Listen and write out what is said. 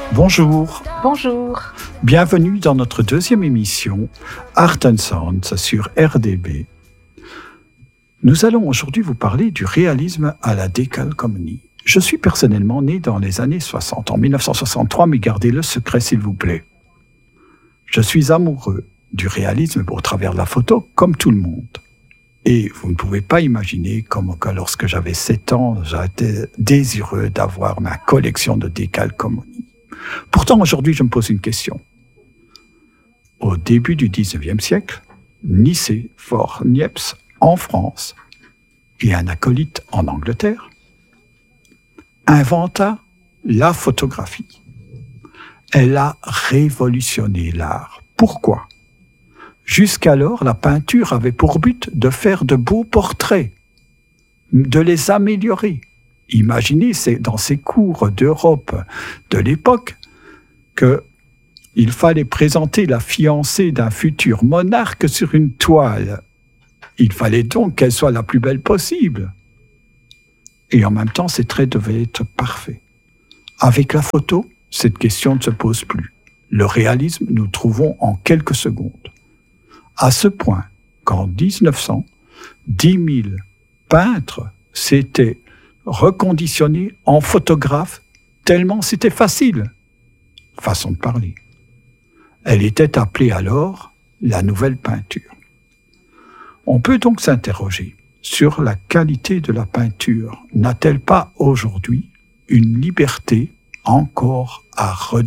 Bonjour. Bonjour. Bienvenue dans notre deuxième émission Art and Sounds sur RDB. Nous allons aujourd'hui vous parler du réalisme à la décalcomanie. Je suis personnellement né dans les années 60, en 1963, mais gardez le secret s'il vous plaît. Je suis amoureux du réalisme au travers de la photo, comme tout le monde. Et vous ne pouvez pas imaginer comment que lorsque j'avais 7 ans, j'étais désireux d'avoir ma collection de décalcomanie. Pourtant, aujourd'hui, je me pose une question. Au début du XIXe siècle, Nicée Niepce, en France, et un acolyte en Angleterre, inventa la photographie. Elle a révolutionné l'art. Pourquoi ? Jusqu'alors, la peinture avait pour but de faire de beaux portraits, de les améliorer. Imaginez, c'est dans ces cours d'Europe de l'époque qu'il fallait présenter la fiancée d'un futur monarque sur une toile. Il fallait donc qu'elle soit la plus belle possible. Et en même temps, ces traits devaient être parfaits. Avec la photo, cette question ne se pose plus. Le réalisme, nous le trouvons en quelques secondes. À ce point qu'en 1900, 10 000 peintres s'étaient reconditionnés en photographes tellement c'était facile. Façon de parler. Elle était appelée alors la nouvelle peinture. On peut donc s'interroger sur la qualité de la peinture. N'a-t-elle pas aujourd'hui une liberté encore à redécouvrir ?